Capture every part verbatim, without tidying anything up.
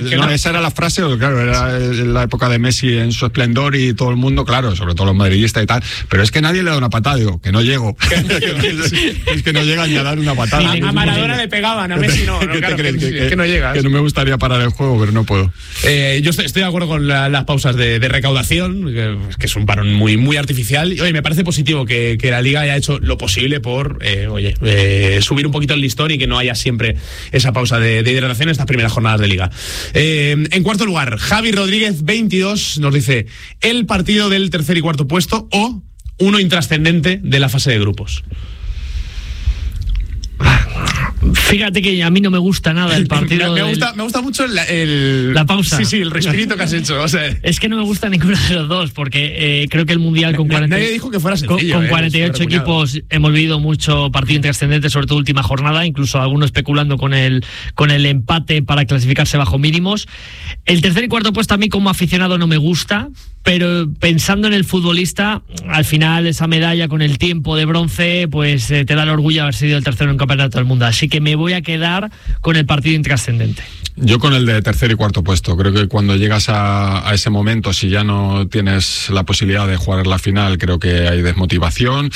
no, no, esa era la frase, claro, era la época de Messi en su esplendor y todo el mundo, claro, sobre todo los madridistas y tal, pero es que nadie le da una patada, digo, que no llego. Es que no llegan ni a dar una patada. A, a Maradona le pegaban, a Messi no, no claro, que, que, que, que no llegas. Que no me gustaría parar el juego, pero no puedo. Eh, yo estoy, estoy de acuerdo con la, las pausas de, de recaudación, que, que es un parón muy, muy artificial, y oye, me parece positivo que, que la Liga haya hecho lo posible por, eh, oye, eh, subir un poquito el listón y que no haya siempre esa pausa de, de hidratación en estas primeras jornadas de Liga. Eh, en cuarto lugar, Javi Rodríguez veintidós nos dice el partido del tercer y cuarto puesto o uno intrascendente de la fase de grupos. Fíjate que a mí no me gusta nada el partido. me, me, gusta, del... me gusta mucho el, el... la pausa. Sí, sí, el respirito que has hecho. O sea... Es que no me gusta ninguno de los dos, porque eh, creo que el Mundial con cuarenta... Nadie dijo que fuera sencillo, con, con eh, cuarenta y ocho equipos hemos vivido mucho partido intrascendente, sobre todo última jornada, incluso algunos especulando con el, con el empate para clasificarse bajo mínimos. El tercer y cuarto puesto a mí como aficionado no me gusta, pero pensando en el futbolista, al final esa medalla con el tiempo de bronce, pues eh, te da el orgullo de haber sido el tercero en un campeonato del mundo. Así que me voy a quedar con el partido intrascendente. Yo con el de tercer y cuarto puesto. Creo que cuando llegas a, a ese momento, si ya no tienes la posibilidad de jugar la final, creo que hay desmotivación.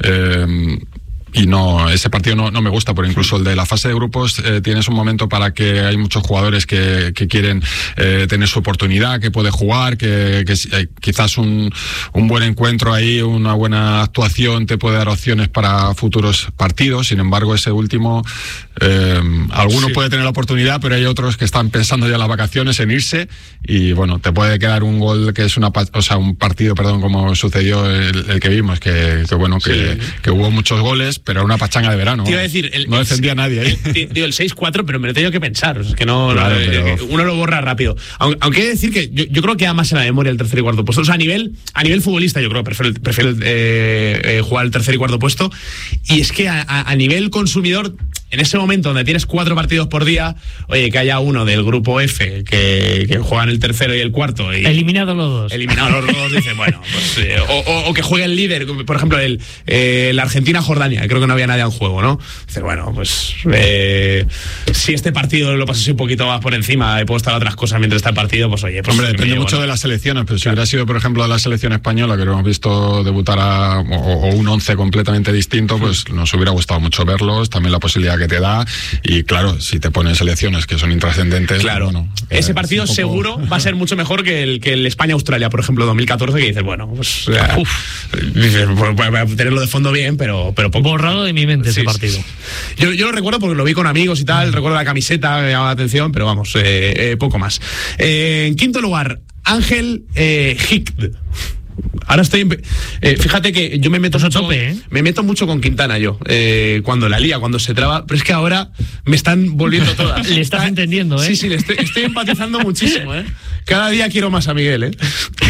Eh, Y no, ese partido no, no me gusta, porque incluso el de la fase de grupos eh, tienes un momento para que hay muchos jugadores que, que quieren eh, tener su oportunidad, que puede jugar, que, que eh, quizás un, un buen encuentro ahí, una buena actuación te puede dar opciones para futuros partidos. Sin embargo, ese último, eh, alguno sí puede tener la oportunidad, pero hay otros que están pensando ya en las vacaciones, en irse, y bueno, te puede quedar un gol que es una, o sea, un partido, perdón, como sucedió el, el que vimos, que, que bueno, que, sí, que hubo muchos goles, pero era una pachanga de verano. Te iba a decir, el, no defendía a nadie ahí. El, digo, el seis cuatro, pero me lo he tenido que pensar. O sea, es que no, claro, no pero... uno lo borra rápido. Aunque, aunque he de decir que yo, yo creo que da más en la memoria el tercer y cuarto puesto. O sea, a nivel, a nivel futbolista, yo creo que prefiero, prefiero eh, eh, jugar el tercer y cuarto puesto. Y es que a, a, a nivel consumidor, en ese momento donde tienes cuatro partidos por día, oye, que haya uno del grupo F que, que juegan el tercero y el cuarto. Y eliminados los dos. Eliminados los dos, dice, bueno, pues, eh, o, o, o que juegue el líder, por ejemplo, el, eh, la Argentina-Jordania, creo que no había nadie en juego, ¿no? Dice, bueno, pues eh, si este partido lo pasas un poquito más por encima y puedo estar otras cosas mientras está el partido, pues oye, pues, hombre, depende mucho ¿no? de las selecciones, pero si claro. hubiera sido, por ejemplo, de la selección española, que lo hemos visto debutar a, o, o un once completamente distinto, pues nos hubiera gustado mucho verlos, también la posibilidad que te da, y claro, si te ponen selecciones que son intrascendentes, claro, bueno, ese partido poco... seguro va a ser mucho mejor que el que el España-Australia, por ejemplo, dos mil catorce, que dices, bueno, pues uh, dices, voy a tenerlo de fondo bien, pero, pero poco. Borrado de mi mente sí, ese partido. Sí. Yo, yo lo recuerdo porque lo vi con amigos y tal, mm. recuerdo la camiseta, me llamaba la atención, pero vamos, eh, eh, poco más. Eh, en quinto lugar, Ángel eh, Hickd. Ahora estoy eh, fíjate que yo me meto pues mucho, tope, ¿eh? me meto mucho con Quintana yo eh, cuando la lía, cuando se traba, pero es que ahora me están volviendo todas. Le estás Está, entendiendo, ¿eh? Sí, sí, le estoy, estoy empatizando muchísimo, ¿eh? Cada día quiero más a Miguel, ¿eh?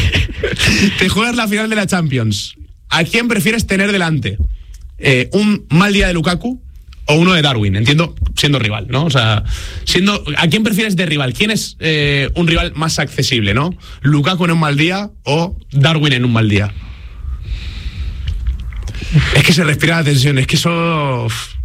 Te juegas la final de la Champions. ¿A quién prefieres tener delante? Eh, ¿Un mal día de Lukaku o uno de Darwin? Entiendo, siendo rival, ¿no? O sea, siendo, ¿a quién prefieres de rival? ¿Quién es eh, un rival más accesible, no? ¿Lukaku en un mal día o Darwin en un mal día? Es que se respira la tensión, es que eso...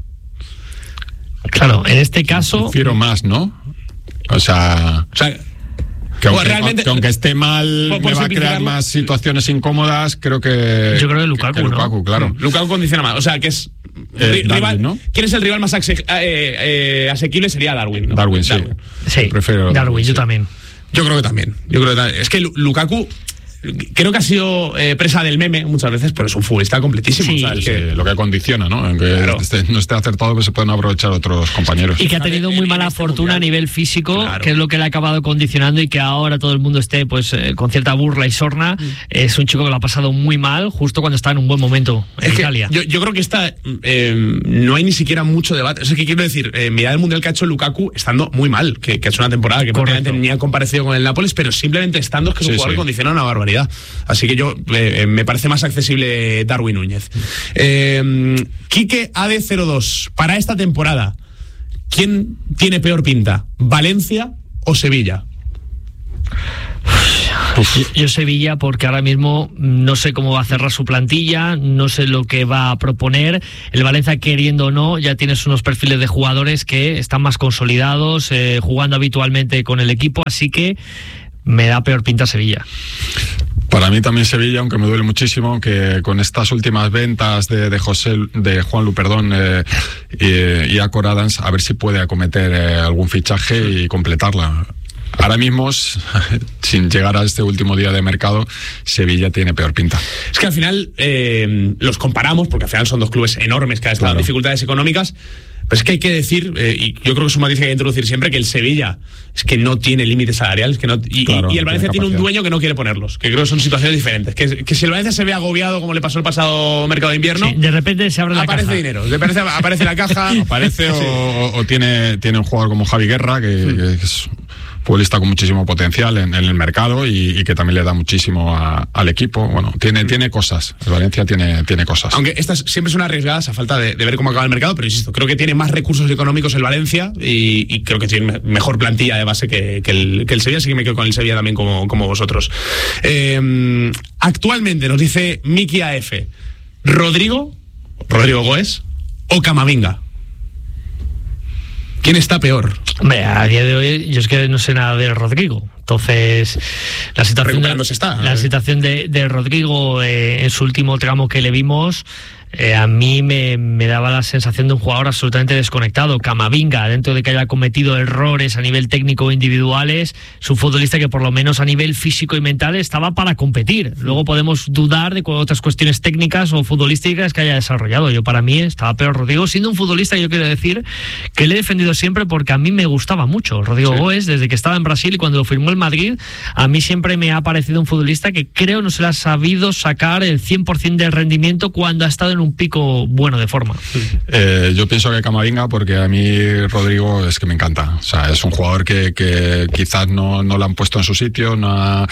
Claro, en este caso... Prefiero más, ¿no? O sea... O sea que aunque, realmente, que aunque esté mal me va a crear más situaciones incómodas, creo que... Yo creo que Lukaku, que, que Lukaku, ¿no? Claro. Lukaku condiciona más, o sea, que es... Eh, rival, Darwin, ¿no? ¿Quién es el rival más axe, eh, eh, asequible? Sería Darwin, ¿no? Darwin, sí. Darwin. Sí, prefiero Darwin, Darwin, yo sí. también. Yo creo que también. Yo creo que también. Es que Lukaku... Creo que ha sido eh, presa del meme muchas veces, pero es un futbolista completísimo. Sí, o sea, sí, que... lo que condiciona, ¿no? En que claro. esté, no esté acertado, pues se pueden aprovechar otros compañeros. Y que ha tenido muy mala fortuna a nivel físico, claro. que es lo que le ha acabado condicionando, y que ahora todo el mundo esté pues eh, con cierta burla y sorna. Mm. Es un chico que lo ha pasado muy mal justo cuando está en un buen momento en es Italia. Yo, yo creo que está eh, no hay ni siquiera mucho debate. O sea, que quiero decir, eh, mirad el mundial que ha hecho Lukaku estando muy mal, que, que ha hecho una temporada que prácticamente ni ha comparecido con el Nápoles, pero simplemente estando es que es un sí, jugador sí. condiciona una barbaridad. Así que yo eh, me parece más accesible Darwin Núñez. Eh, Quique A D cero dos, para esta temporada, ¿quién tiene peor pinta? ¿Valencia o Sevilla? Yo, yo Sevilla, porque ahora mismo no sé cómo va a cerrar su plantilla, no sé lo que va a proponer. El Valencia, queriendo o no, ya tienes unos perfiles de jugadores que están más consolidados, eh, jugando habitualmente con el equipo, así que me da peor pinta Sevilla. Para mí también Sevilla, aunque me duele muchísimo que con estas últimas ventas de, de José, de Juanlu, perdón, eh, y, y a Cor Adams, a ver si puede acometer eh, algún fichaje y completarla. Ahora mismo, sin llegar a este último día de mercado, Sevilla tiene peor pinta. Es que al final eh, los comparamos, porque al final son dos clubes enormes que han estado en dificultades económicas. Pero es que hay que decir, eh, y yo creo que es un matiz que hay que introducir siempre, que el Sevilla es que no tiene límites salariales, que no, y, claro, y el Valencia tiene, tiene un dueño que no quiere ponerlos, que creo que son situaciones diferentes. Que, que si el Valencia se ve agobiado, como le pasó el pasado mercado de invierno, sí, de repente se abre la aparece caja. dinero, de repente aparece la caja, aparece o, sí. o, o tiene, tiene un jugador como Javi Guerra, que, sí. que es futbolista con muchísimo potencial en, en el mercado y, y que también le da muchísimo a, al equipo. Bueno, tiene, mm. tiene cosas. El Valencia tiene, tiene cosas. Aunque estas siempre son arriesgadas a falta de, de ver cómo acaba el mercado, pero insisto, creo que tiene más recursos económicos el Valencia y, y creo que tiene mejor plantilla de base que, que, el, que el Sevilla, así que me quedo con el Sevilla también como, como vosotros. Eh, actualmente nos dice Miki A F, Rodrigo, Rodrigo Goes o Camavinga. ¿Quién está peor? Hombre, a día de hoy yo es que no sé nada de Rodrigo. Entonces, la situación de, está, la situación de, de Rodrigo eh, en su último tramo que le vimos, eh, a mí me, me daba la sensación de un jugador absolutamente desconectado. Camavinga, dentro de que haya cometido errores a nivel técnico o individuales, es un futbolista que por lo menos a nivel físico y mental estaba para competir. Luego podemos dudar de otras cuestiones técnicas o futbolísticas que haya desarrollado. Yo, para mí, estaba peor Rodrigo, siendo un futbolista, yo quiero decir, que le he defendido siempre porque a mí me gustaba mucho. Rodrigo sí. Goes, desde que estaba en Brasil y cuando lo firmó el Madrid, a mí siempre me ha parecido un futbolista que creo no se le ha sabido sacar el cien por ciento del rendimiento cuando ha estado en un pico bueno de forma. Eh, yo pienso que Camavinga, porque a mí Rodrigo es que me encanta. O sea, es un jugador que, que quizás no, no lo han puesto en su sitio, no, ha,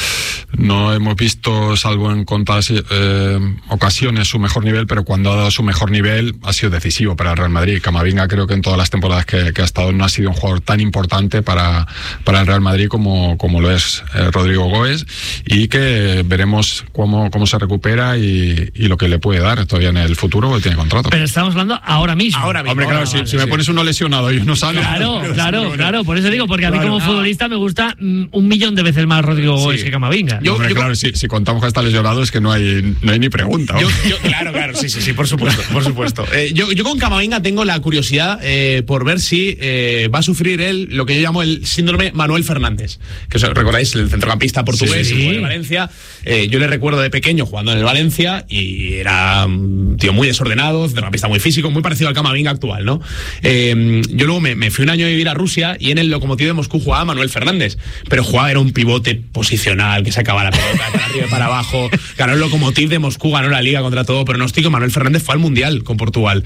no hemos visto, salvo en contadas eh, ocasiones, su mejor nivel, pero cuando ha dado su mejor nivel ha sido decisivo para el Real Madrid. Camavinga creo que en todas las temporadas que, que ha estado no ha sido un jugador tan importante para, para el Real Madrid como, como lo es eh, Rodrigo Goes, y que veremos cómo, cómo se recupera y, y lo que le puede dar todavía en el futuro, porque tiene contrato. Pero estamos hablando ahora mismo. Ahora mismo. Hombre, claro, ahora, si, vale, si me sí. pones uno lesionado y uno sano. Claro, claro, claro, por eso digo, porque a mí claro, como ah. futbolista me gusta mm, un millón de veces más Rodrigo Goes sí. que Camavinga. Yo, Hombre, yo, claro, si, si contamos que está lesionado es que no hay, no hay ni pregunta. Yo, yo, claro, claro, sí, sí, sí, por supuesto, por supuesto. Eh, yo, yo con Camavinga tengo la curiosidad eh, por ver si eh, va a sufrir él lo que yo llamo el síndrome Manuel Fernández, que os recordáis, el centrocampista portugués sí, sí. de Valencia. Eh, yo le recuerdo de pequeño jugando en el Valencia y era un tío muy desordenado, centrocampista muy físico, muy parecido al Camavinga actual, ¿no? Eh, yo luego me, me fui un año a vivir a Rusia y en el Lokomotiv de Moscú jugaba Manuel Fernández, pero jugaba, era un pivote posicional que sacaba la pelota para arriba y para abajo. Ganó el Lokomotiv de Moscú, ganó la Liga contra todo pronóstico. Manuel Fernández fue al Mundial con Portugal.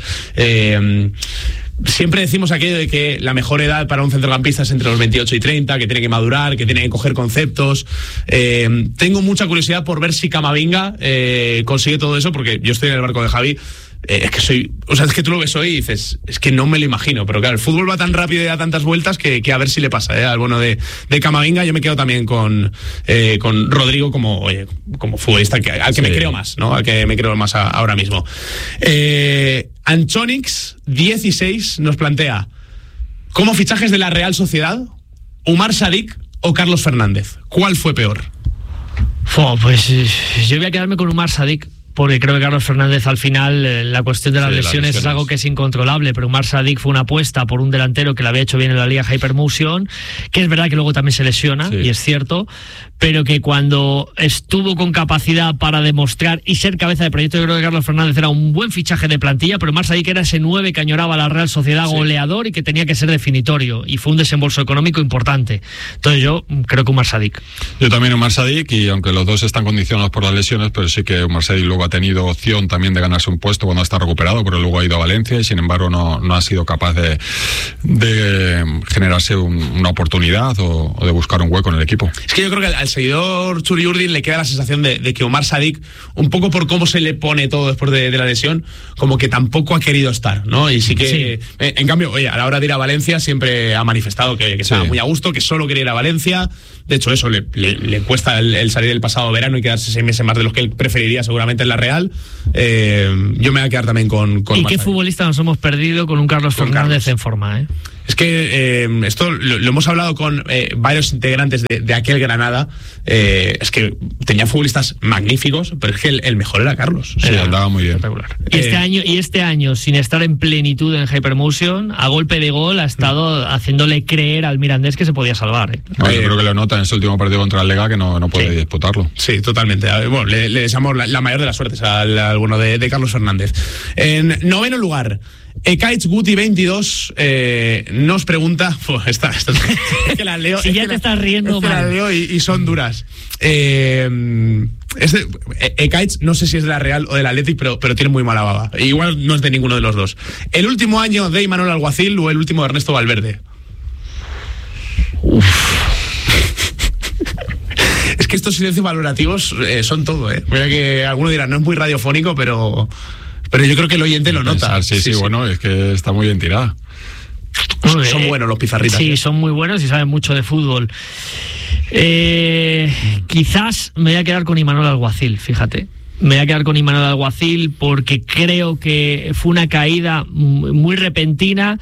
Eh, Siempre decimos aquello de que la mejor edad para un centrocampista es entre los veintiocho y treinta, que tiene que madurar, que tiene que coger conceptos. Eh, tengo mucha curiosidad por ver si Camavinga eh, consigue todo eso, porque yo estoy en el barco de Javi. Eh, es que soy, o sea, es que tú lo ves hoy y dices, es que no me lo imagino, pero claro, el fútbol va tan rápido y da tantas vueltas que, que a ver si le pasa, ¿eh? Al bueno de, de Camavinga. Yo me quedo también con, eh, con Rodrigo como, oye, como futbolista que, al que sí. me creo más, ¿no? Al que me creo más a, ahora mismo. Eh, Anchonix dieciséis nos plantea, ¿como fichajes de la Real Sociedad, Umar Sadik o Carlos Fernández? ¿Cuál fue peor? Oh, pues yo voy a quedarme con Umar Sadik, porque creo que Carlos Fernández al final, eh, la cuestión de las, sí, lesiones, las lesiones es algo que es incontrolable, pero Umar Sadik fue una apuesta por un delantero que lo había hecho bien en la Liga Hypermotion, que es verdad que luego también se lesiona, sí. y es cierto, pero que cuando estuvo con capacidad para demostrar y ser cabeza de proyecto, yo creo que Carlos Fernández era un buen fichaje de plantilla, pero Umar Sadik era ese nueve que añoraba a la Real Sociedad, sí. goleador, y que tenía que ser definitorio, y fue un desembolso económico importante. Entonces yo creo que Umar Sadik. Yo también Umar Sadik, y aunque los dos están condicionados por las lesiones, pero sí que Umar Sadik luego ha tenido opción también de ganarse un puesto cuando está recuperado, pero luego ha ido a Valencia y sin embargo no, no ha sido capaz de, de generarse un, una oportunidad o, o de buscar un hueco en el equipo. Es que yo creo que al, al seguidor Txuri Urdin le queda la sensación de, de que Omar Sadik, un poco por cómo se le pone todo después de, de la lesión, como que tampoco ha querido estar, ¿no? Y sí que, sí. En, en cambio, oye, a la hora de ir a Valencia siempre ha manifestado que, que estaba sí. muy a gusto, que solo quería ir a Valencia. De hecho, eso le, le, le cuesta el, el salir el pasado verano y quedarse seis meses más de los que él preferiría seguramente en la Real. Eh, yo me voy a quedar también con... con ¿Y qué futbolista nos hemos perdido con un Carlos con Fernández Carlos. en forma, eh? Es que eh, esto lo, lo hemos hablado con eh, varios integrantes de, de aquel Granada. Eh, es que tenía futbolistas magníficos, pero es que el, el mejor era Carlos. Sí, era, andaba muy bien. Y este eh, año, y este año, sin estar en plenitud en Hypermotion, a golpe de gol ha estado mm. haciéndole creer al Mirandés que se podía salvar. ¿eh? No, yo creo que lo nota en ese último partido contra el Lega, que no, no puede sí. disputarlo. Sí, totalmente. Bueno, le, le deseamos la, la mayor de las suertes al alguno de, de Carlos Fernández. En noveno lugar, Ekaitz Guti veintidós eh, nos pregunta, pues esta, esta es que la leo, si ya te la, estás riendo, es que la leo y, y son duras. Eh, este, Ekaitz no sé si es de la Real o del Athletic, pero, pero tiene muy mala baba. Igual no es de ninguno de los dos. El último año de Imanol Alguacil o el último de Ernesto Valverde. Uf. Es que estos silencios valorativos eh, son todo, ¿eh? Mira que alguno dirá, no es muy radiofónico, pero... Pero yo creo que el oyente lo nota. Pensar, sí, sí, sí, sí, bueno, es que está muy bien tirada. Son, son buenos los pizarritas. Sí, ¿eh? son muy buenos y saben mucho de fútbol. Eh, quizás me voy a quedar con Imanol Alguacil, fíjate. Me voy a quedar con Imanol Alguacil porque creo que fue una caída muy repentina,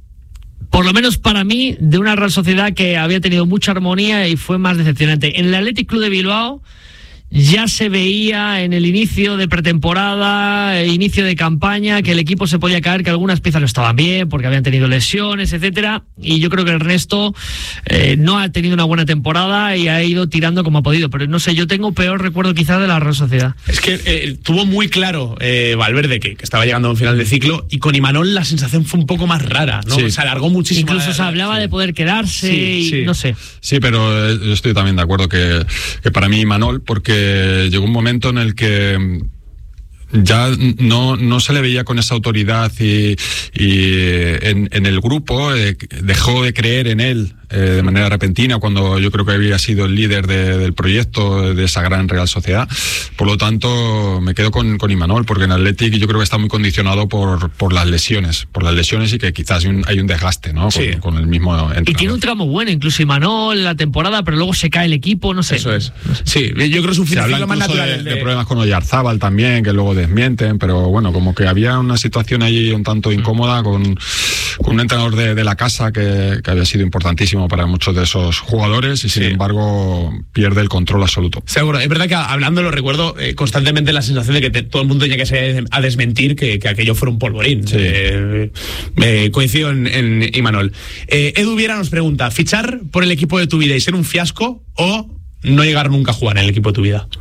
por lo menos para mí, de una Real Sociedad que había tenido mucha armonía y fue más decepcionante. En el Athletic Club de Bilbao ya se veía en el inicio de pretemporada, inicio de campaña, que el equipo se podía caer, que algunas piezas no estaban bien porque habían tenido lesiones, etcétera. Y yo creo que Ernesto eh, no ha tenido una buena temporada y ha ido tirando como ha podido. Pero no sé, yo tengo peor recuerdo quizás de la Real Sociedad. Es que eh, tuvo muy claro eh, Valverde que, que estaba llegando a un final de ciclo, y con Imanol la sensación fue un poco más rara, ¿no? Sí. Se alargó muchísimo. Incluso la, se hablaba sí. de poder quedarse sí, y sí. no sé. Sí, pero yo estoy también de acuerdo que, que para mí Imanol, porque llegó un momento en el que ya no, no se le veía con esa autoridad y, y en, en el grupo eh, dejó de creer en él eh, de manera repentina cuando yo creo que había sido el líder de, del proyecto de esa gran Real Sociedad. Por lo tanto me quedo con, con Imanol, porque en Athletic yo creo que está muy condicionado por, por las lesiones por las lesiones y que quizás hay un, hay un desgaste, ¿no? Sí. Con, con el mismo entrenador. Y tiene un tramo bueno incluso Imanol en la temporada, pero luego se cae el equipo, no sé. Eso es. Sí, yo creo que es un se habla más natural de, de problemas con Oyarzábal también, que luego desmienten, pero bueno, como que había una situación allí un tanto incómoda con, con un entrenador de, de la casa que, que había sido importantísimo para muchos de esos jugadores y sin sí. embargo pierde el control absoluto. Seguro, es verdad que hablando lo recuerdo eh, constantemente la sensación de que te, todo el mundo tenía que ser a desmentir que, que aquello fuera un polvorín. Sí. Eh, eh, coincido en, en Imanol. Eh, Edu Viera nos pregunta, ¿fichar por el equipo de tu vida y ser un fiasco o no llegar nunca a jugar en el equipo de tu vida?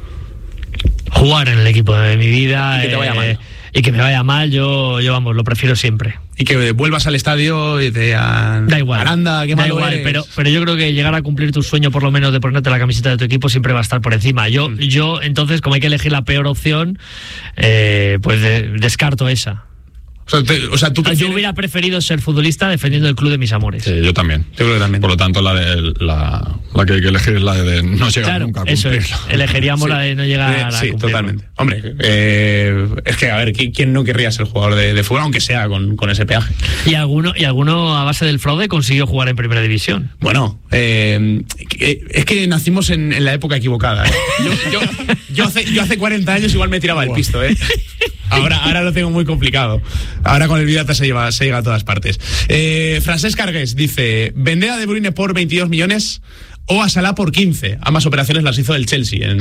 Jugar en el equipo de mi vida y que te vaya eh, mal. Y que me vaya mal, yo, yo vamos, lo prefiero siempre. Y que vuelvas al estadio y te digan, da igual, Aranda, qué da malo igual, eres. pero pero yo creo que llegar a cumplir tu sueño por lo menos de ponerte la camiseta de tu equipo siempre va a estar por encima. Yo, mm. yo entonces, como hay que elegir la peor opción, eh, pues de, descarto esa. O sea, te, o sea, ¿tú prefieres? Yo hubiera preferido ser futbolista defendiendo el club de mis amores. Sí, yo también. Yo creo que también. Por lo tanto, la, de, la, la que hay que elegir es la de no llegar claro, nunca a eso cumplirlo. Es. Elegiríamos sí. la de no llegar eh, a sí, cumplirlo. Totalmente. Hombre, eh, es que, a ver, ¿quién no querría ser jugador de, de fútbol, aunque sea con, con ese peaje? Y alguno, y alguno, a base del fraude, consiguió jugar en primera división. Bueno, eh, es que nacimos en, en la época equivocada. ¿eh? Yo, yo, yo, hace, yo hace cuarenta años igual me tiraba el pisto, ¿eh? Ahora, ahora lo tengo muy complicado. Ahora con el Vidata se lleva, se llega a todas partes. Eh, Francesc Cargués dice: vender a De Bruyne por veintidós millones o a Salah por quince. Ambas operaciones las hizo el Chelsea. En...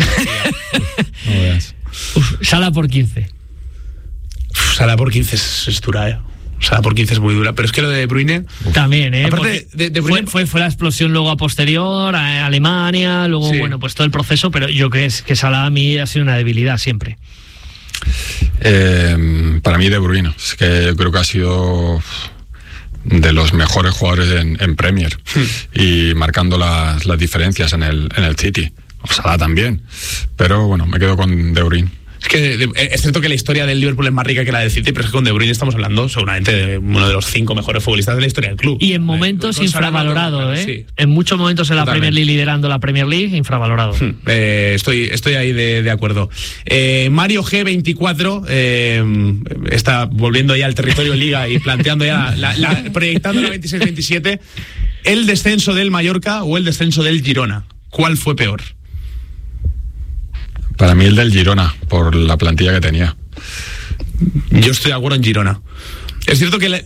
Uf, Salah por quince. Uf, Salah por quince es, es dura, ¿eh? Salah por quince es muy dura. Pero es que lo de De Bruyne... También, ¿eh? Aparte de, de Bruyne... fue, fue, fue la explosión luego a posterior, a Alemania, luego, sí. bueno, pues todo el proceso, pero yo creo que Salah a mí ha sido una debilidad siempre. Eh, para mí De Bruyne, es que yo creo que ha sido de los mejores jugadores en, en Premier hmm. y marcando las, las diferencias en el, en el City. Salah también, pero bueno, me quedo con De Bruyne. Es que es cierto que la historia del Liverpool es más rica que la del City, pero es que con De Bruyne estamos hablando seguramente de uno de los cinco mejores futbolistas de la historia del club. Y en momentos eh, infravalorado, ¿eh? Sí. En muchos momentos en la Totalmente. Premier League, liderando la Premier League, infravalorado. Hmm. Eh, estoy, estoy ahí de, de acuerdo. Eh, Mario G veinticuatro eh, está volviendo ya al territorio Liga y planteando ya, la, la, proyectando la veintiséis veintisiete, el descenso del Mallorca o el descenso del Girona. ¿Cuál fue peor? Para mí el del Girona, por la plantilla que tenía. Yo estoy de acuerdo en Girona. Es cierto que le,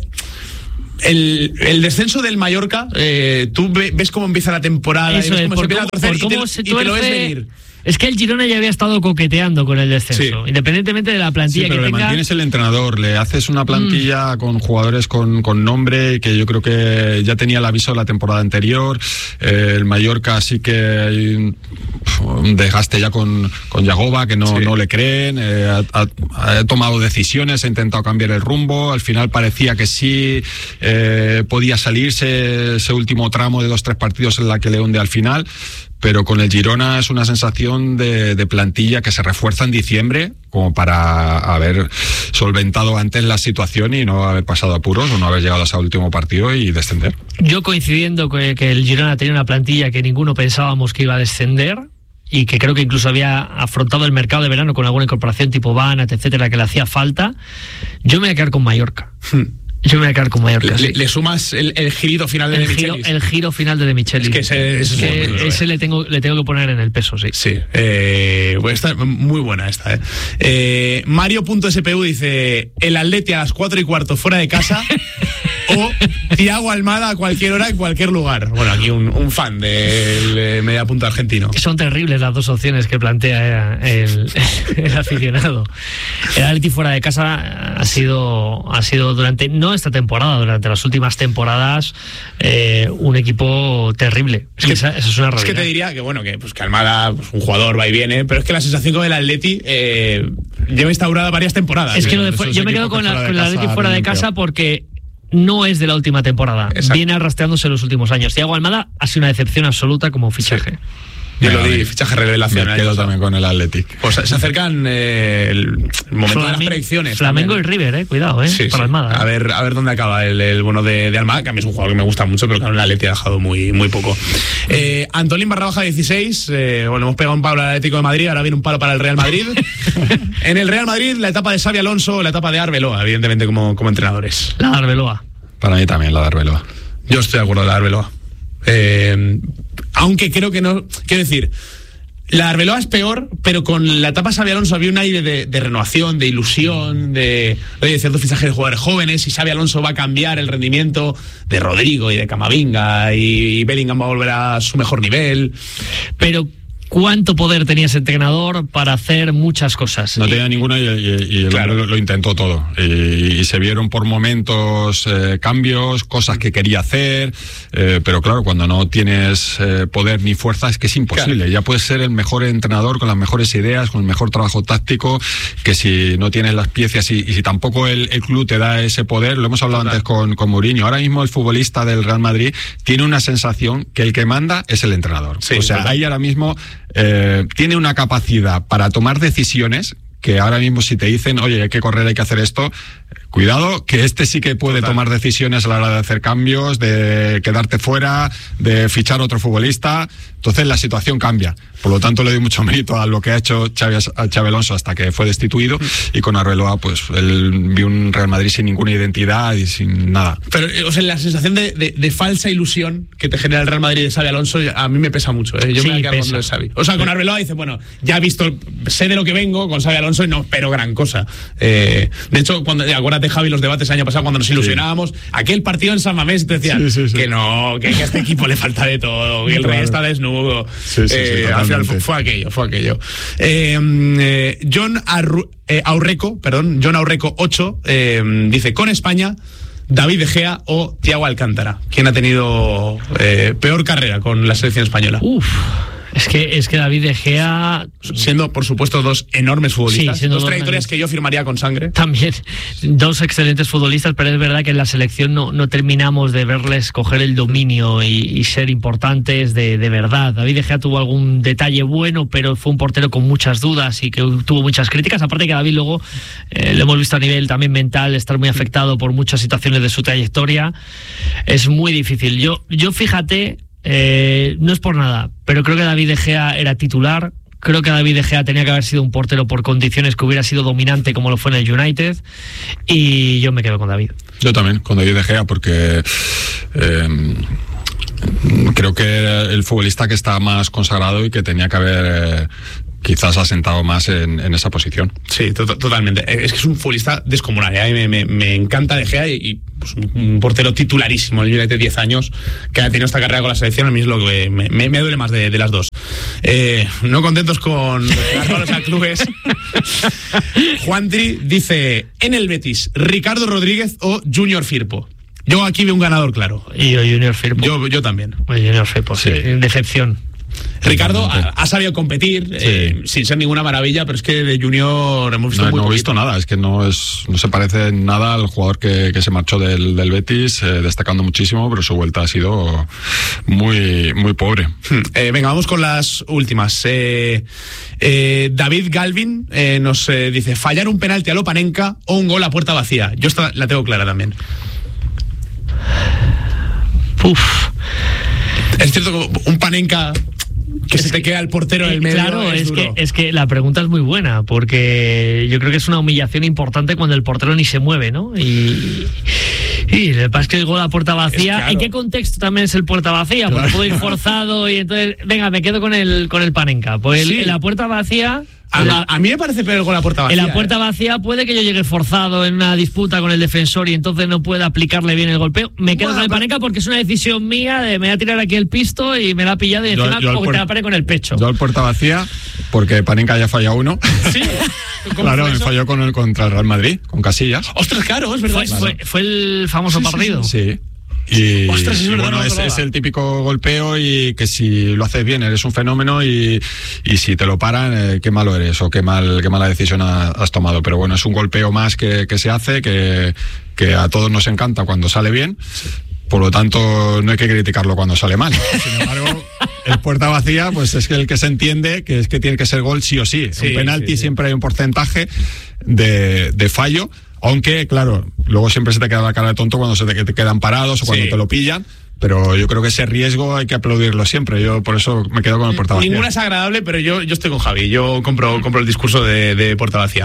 el, el descenso del Mallorca, eh, tú ves cómo empieza la temporada, Eso y ves es, cómo se empieza a torcer y te, se y te lo ves venir. Es que el Girona ya había estado coqueteando con el descenso, sí. independientemente de la plantilla sí, pero que le tenga. Mantienes el entrenador, le haces una plantilla mm. con jugadores con, con nombre, que yo creo que ya tenía el aviso la temporada anterior. Eh, el Mallorca sí que hay un, un desgaste ya con, con Yagoba, que no, sí. no le creen, eh, ha, ha, ha tomado decisiones, ha intentado cambiar el rumbo, al final parecía que sí eh, podía salirse ese último tramo de dos, tres partidos en la que le hunde al final. Pero con el Girona es una sensación de, de plantilla que se refuerza en diciembre, como para haber solventado antes la situación y no haber pasado apuros o no haber llegado a ese último partido y descender. Yo coincidiendo que, que el Girona tenía una plantilla que ninguno pensábamos que iba a descender y que creo que incluso había afrontado el mercado de verano con alguna incorporación tipo Banat, etcétera, que le hacía falta, yo me voy a quedar con Mallorca. Hmm. Yo me voy a quedar con Mallorca. Le, sí. le sumas el, el girito final de el De giro, Michelis. El giro final de De Michelis. Es que ese, ese, es que es ese le tengo le tengo que poner en el peso, sí. Sí. Eh, pues está muy buena esta. Eh. Eh, Mario.spu dice: el Atleti a las cuatro y cuarto fuera de casa o Thiago Almada a cualquier hora en cualquier lugar. Bueno, aquí un, un fan del de media punta argentino. Son terribles las dos opciones que plantea el, el aficionado. El Atleti fuera de casa ha sido ha sido durante no esta temporada, durante durante las últimas temporadas eh, un equipo terrible. Es que esa, esa es una realidad. Es que te diría que bueno, que, pues, que Almada, pues, un jugador va y viene, pero es que la sensación con el Atleti eh, lleva instaurada varias temporadas. Es que lo de fu- yo me quedo con, la, con el Atleti fuera de casa porque no es de la última temporada. Exacto. Viene arrastrándose en los últimos años. Thiago Almada ha sido una decepción absoluta como fichaje. Sí. Yo lo di, fichaje revelación. Me quedo también con el Athletic. Pues se acercan eh, el, el momento Flamengo, de las predicciones. Flamengo también. y River, eh, cuidado, eh, sí, para sí. Almada. A ver, a ver dónde acaba el, el bono de, de Almada, que a mí es un jugador que me gusta mucho, pero claro, el Athletic ha dejado muy, muy poco. Eh, Antolín barra baja dieciséis, eh, bueno, hemos pegado un palo al Atlético de Madrid, ahora viene un palo para el Real Madrid. En el Real Madrid, la etapa de Xabi Alonso, la etapa de Arbeloa, evidentemente como, como entrenadores. La de Arbeloa. Para mí también la de Arbeloa. Yo estoy de acuerdo con la de Arbeloa. Eh, aunque creo que no, quiero decir, la Arbeloa es peor, pero con la etapa Xabi Alonso había un aire de, de renovación, de ilusión, de, de ciertos fichajes de jugadores jóvenes, y Xabi Alonso va a cambiar el rendimiento de Rodrigo y de Camavinga, y, y Bellingham va a volver a su mejor nivel. Pero ¿cuánto poder tenía ese entrenador para hacer muchas cosas? No tenía ninguno y, y, y el claro. hombre lo, lo intentó todo. Y, y se vieron por momentos eh, cambios, cosas que quería hacer, eh, pero claro, cuando no tienes eh, poder ni fuerza es que es imposible. Claro. Ya puedes ser el mejor entrenador con las mejores ideas, con el mejor trabajo táctico, que si no tienes las piezas y, y si tampoco el, el club te da ese poder, lo hemos hablado Total. antes con, con Mourinho. Ahora mismo el futbolista del Real Madrid tiene una sensación que el que manda es el entrenador. Sí, o sea, ¿verdad? Ahí ahora mismo Eh, tiene una capacidad para tomar decisiones que ahora mismo si te dicen, oye, hay que correr, hay que hacer esto, cuidado, que este sí que puede Total. tomar decisiones a la hora de hacer cambios, de quedarte fuera, de fichar otro futbolista. Entonces la situación cambia. Por lo tanto, le doy mucho mérito a lo que ha hecho Xabi, Xabi Alonso hasta que fue destituido, y con Arbeloa, pues él vio un Real Madrid sin ninguna identidad y sin nada. Pero, o sea, la sensación de, de, de falsa ilusión que te genera el Real Madrid de Xabi Alonso, a mí me pesa mucho, ¿eh? Yo sí, me voy a quedar con lo de Xabi. O sea, con Arbeloa dice, bueno, ya he visto, sé de lo que vengo, con Xabi Alonso y no espero gran cosa. Eh, de hecho, cuando, acuérdate, Javi, los debates el año pasado, cuando nos ilusionábamos, sí. aquel partido en San Mamés, te decían sí, sí, sí. que no, que, que a este equipo le falta de todo, que el claro. Rey está desnudo. Sí, sí, eh, sí, al final fue, fue aquello, fue aquello. Eh, eh, John Arru, eh, Aurreco, perdón, John Aurreco ocho, eh, dice, con España, David De Gea o Thiago Alcántara. ¿Quién ha tenido eh, peor carrera con la selección española? Uf. Es que, es que David De Gea... Siendo, por supuesto, dos enormes futbolistas. Sí, dos dos trayectorias grandes. que yo firmaría con sangre. También, dos excelentes futbolistas, pero es verdad que en la selección no, no terminamos de verles coger el dominio y, y ser importantes de, de verdad. David De Gea tuvo algún detalle bueno, pero fue un portero con muchas dudas y que tuvo muchas críticas. Aparte que David luego, eh, lo hemos visto a nivel también mental, estar muy afectado por muchas situaciones de su trayectoria. Es muy difícil. Yo, yo fíjate... Eh, no es por nada, pero creo que David De Gea era titular. Creo que David De Gea tenía que haber sido un portero por condiciones que hubiera sido dominante como lo fue en el United. Y yo me quedo con David. Yo también, con David De Gea, porque eh, creo que era el futbolista que está más consagrado y que tenía que haber... Eh, quizás asentado más en, en esa posición. Sí, to- totalmente. Es que es un futbolista descomunal. ¿eh? Me, me, me encanta De Gea y, y pues, un portero titularísimo. El United diez años que ha tenido esta carrera con la selección. A mí es lo que me, me, me duele más de, de las dos. Eh, no contentos con los palos a clubes. Juantri dice: en el Betis, Ricardo Rodríguez o Junior Firpo. Yo aquí veo un ganador claro. Y yo, Junior Firpo. Yo, yo también. Junior Firpo, sí. sí. Decepción. Ricardo ha, ha sabido competir, sí. eh, sin ser ninguna maravilla, pero es que de Junior hemos visto no, muy no he poquito. visto nada, es que no es no se parece en nada al jugador que, que se marchó del, del Betis, eh, destacando muchísimo, pero su vuelta ha sido muy, muy pobre. Hmm. Eh, venga, vamos con las últimas. Eh, eh, David Galvin eh, nos eh, dice: fallar un penalti a Lopanenka o un gol a puerta vacía. Yo esta la tengo clara también. Uf. Es cierto que un Panenka que es se te queda el portero en el medio. Claro, es, es duro. que, es que la pregunta es muy buena, porque yo creo que es una humillación importante cuando el portero ni se mueve, ¿no? Y, y le pasa que el gol a puerta vacía. Claro. ¿En qué contexto también es el puerta vacía? Porque Claro. puedo ir forzado y entonces, venga, me quedo con el con el Panenka. Pues Sí. en la puerta vacía. A, La, a mí me parece peor el gol a puerta vacía. en la puerta eh. vacía puede que yo llegue forzado en una disputa con el defensor y entonces no pueda aplicarle bien el golpeo. Me quedo Bueno, con el pero- Panenka porque es una decisión mía de me voy a tirar aquí el pisto y me la ha pillado y Yo- encima yo al como que te puer- la pare con el pecho. Yo al puerta vacía, porque Panenka ya falla uno. Sí. ¿Cómo Claro, fue me eso? falló con el, contra el Real Madrid, con Casillas. Ostras, claro, es verdad. Fue, fue, fue el famoso Sí, sí, partido. Sí. Y, Ostras, es y verdad, bueno, no me es, acordaba. es el típico golpeo y que si lo haces bien eres un fenómeno y, y si te lo paran, eh, qué malo eres o qué mal qué mala decisión ha- has tomado. Pero bueno, es un golpeo más que, que se hace, que, que a todos nos encanta cuando sale bien. Por lo tanto, no hay que criticarlo cuando sale mal. Sin embargo, el puerta vacía, pues es que el que se entiende que es que tiene que ser gol sí o sí. Sí, un penalti sí, sí. siempre hay un porcentaje de, de fallo. Aunque, claro, luego siempre se te queda la cara de tonto cuando se te, te quedan parados o cuando Sí. te lo pillan. Pero yo creo que ese riesgo hay que aplaudirlo siempre. Yo por eso me quedo con el puerta vacía. Ninguna es agradable, pero yo, yo estoy con Javi. Yo compro, compro el discurso de, de puerta vacía.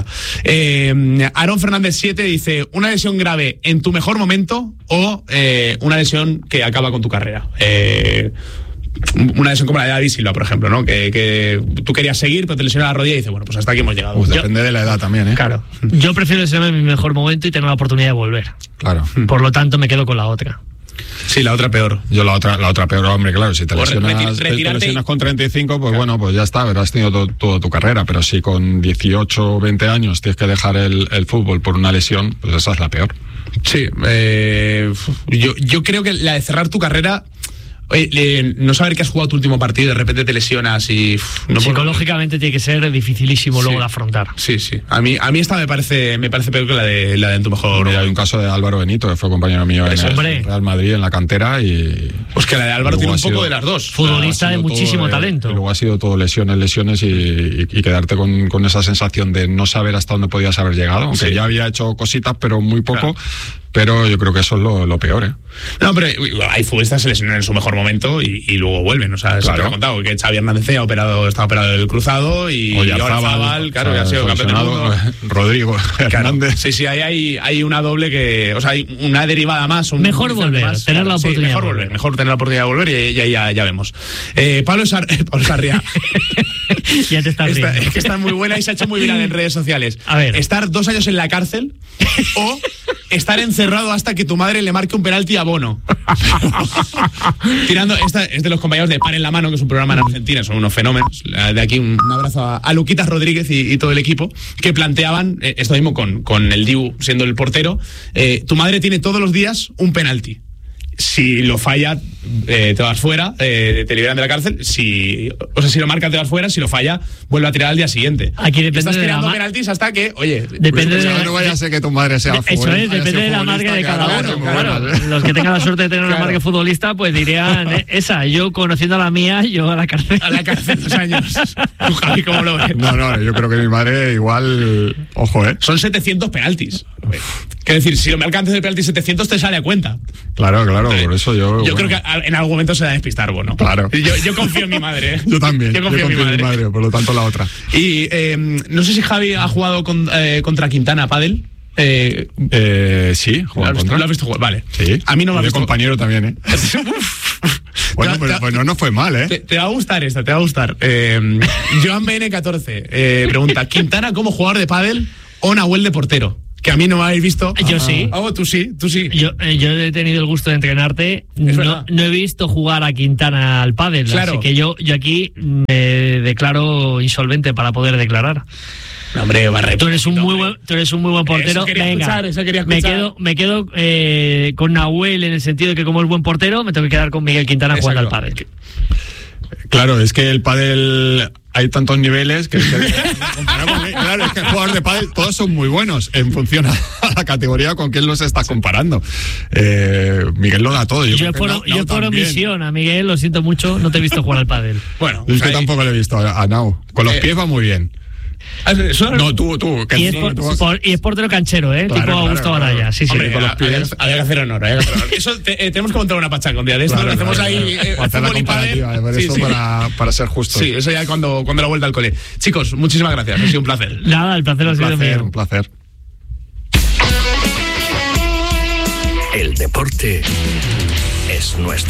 Eh, Aaron Fernández siete dice: ¿una lesión grave en tu mejor momento o eh, una lesión que acaba con tu carrera? Eh, una lesión como la de David Silva, por ejemplo, ¿no? Que, que tú querías seguir, pero te lesiona la rodilla y dices: bueno, pues hasta aquí hemos llegado. Uf, Yo- depende de la edad también, ¿eh? Claro. Yo prefiero lesionarme en mi mejor momento y tener la oportunidad de volver. Claro. Por lo tanto, me quedo con la otra. Sí, la otra peor. Yo la otra, la otra peor, hombre, claro, si te O re- lesionas, reti- te retirarte lesionas y- con treinta y cinco, pues Claro. bueno, pues ya está, habrás tenido to- toda tu carrera, pero si con dieciocho o veinte años tienes que dejar el, el fútbol por una lesión, pues esa es la peor. Sí, eh, yo, yo creo que la de cerrar tu carrera, oye, le- no saber que has jugado tu último partido y de repente te lesionas y uf, no puedo- Psicológicamente tiene que ser dificilísimo luego Sí. de afrontar. Sí, sí. A mí, a mí esta me parece, me parece peor que la de la de en tu mejor. Mira, hay un caso de Álvaro Benito, que fue compañero mío en Eso, el hombre. Real Madrid, en la cantera, y... Pues que la de Álvaro Luego tiene un ha poco sido de las dos. Futbolista Ha de sido muchísimo todo, eh, talento. y luego ha sido todo lesiones, lesiones y, y- y quedarte con, con esa sensación de no saber hasta dónde podías haber llegado, aunque Sí. ya había hecho cositas, pero muy poco. Claro. Pero yo creo que eso es lo, lo peor, ¿eh? No, pero hay futbolistas que se lesionan en su mejor momento y, y luego vuelven. O sea, eso Claro. te lo he contado, que Xavi Hernández ha operado, está operado el cruzado y, y ahora Zabal, claro, que ha sido campeón del mundo. Rodrigo Claro. Hernández. Sí, sí, ahí hay, hay una doble que. O sea, hay una derivada más. Un Mejor un horizonte volver, tener la Sí, oportunidad mejor de volver, volver. mejor tener la oportunidad de volver y ya, ya, ya vemos. Eh, Pablo, Sar, Pablo Sarria. Ya te estás Esta- riendo. es que está muy buena y se ha hecho muy viral en redes sociales. A ver. Estar dos años en la cárcel o estar encerrado hasta que tu madre le marque un penalti a Bono. Tirando, esta es de los compañeros de Pan en la Mano, que es un programa en Argentina, son unos fenómenos. De aquí un, un abrazo a, a Luquitas Rodríguez y, y todo el equipo, que planteaban eh, esto mismo con, con el Dibu siendo el portero. Eh, tu madre tiene todos los días un penalti. si lo falla, eh, te vas fuera, eh, te liberan de la cárcel. Si, o sea, si lo marca, te vas fuera. Si lo falla, vuelve a tirar al día siguiente. Aquí depende Estás de la tirando ma- penaltis hasta que, oye, Depende pues, de pues, la- No vaya a ser que tu madre sea Eso futbolista, es, depende de la marca de cada futbolista, uno. que Claro, ahora mismo, los que tengan la suerte de tener Claro. una marca futbolista, pues dirían eh, esa. Yo, conociendo a la mía, yo a la cárcel. a la cárcel dos años. Tú, Javi, ¿cómo lo ves? No, no, yo creo que mi madre igual, ojo, eh. Son setecientos penaltis. Quiero decir, si lo marca antes del penalti setecientos, te sale a cuenta. Claro, claro, por eso yo. Yo bueno, creo que a- en algún momento se va a despistar, bueno. Claro. Yo, yo confío en mi madre. ¿eh? Yo también. Yo confío, en mi madre. por lo tanto la otra. Y eh, no sé si Javi ha jugado con, eh, contra Quintana Padel. Eh, Eh, sí, ¿lo, jugar has visto, contra. ¿Lo has visto jugar? Vale. Sí. A mí no me ha Y de visto. compañero también, ¿eh? Bueno, Te- pues, te- pues no, no fue mal, ¿eh? Te, te va a gustar esta, te va a gustar. Eh, Joan B N catorce eh, pregunta: ¿Quintana como jugador de pádel o Nahuel de portero? Que a mí no me habéis visto. Yo sí. Oh, tú sí, tú sí. Yo, eh, yo he tenido el gusto de entrenarte. No, verdad. no he visto jugar a Quintana al pádel, Claro. así que yo, yo aquí me declaro insolvente para poder declarar. No, hombre, Barreto. Tú eres un muy buen, tú eres un muy buen portero. Eso quería Venga, escuchar, eso quería me escuchar. quedo, me quedo eh, con Nahuel en el sentido de que como es buen portero, me tengo que quedar con Miguel Quintana jugando al Exacto. pádel. Claro, es que el pádel hay tantos niveles que, que comparamos, claro, es que el jugador de pádel todos son muy buenos en función a la categoría con quién los estás comparando. Eh, Miguel lo da todo. Yo, Yo, creo que por, Nau- yo Nau por también. omisión, a Miguel, lo siento mucho, no te he visto jugar al pádel. Bueno, Es que ahí- tampoco le he visto a, a Nau. Con los Eh, pies va muy bien. Ah, eso- No, tú, tú. Que Y es, tú- por- tú- por- y es portero canchero, ¿eh? Claro, tipo claro, Augusto claro. Baraya. Sí, sí. Hombre, con los había, pies. había que hacer honor, había que hacer honor. Eso te- eh, tenemos que montar una pachanga un día de esto. Claro, lo hacemos claro, ahí claro. eh, Hacer la fútbol y pádel. comparativa, por Sí, eso sí. Para, para ser justos. Sí, eso ya cuando, cuando la vuelta al cole. Chicos, muchísimas gracias, ha sido un placer. Nada, el placer ha Un sido placer, mío. un placer. El deporte es nuestro.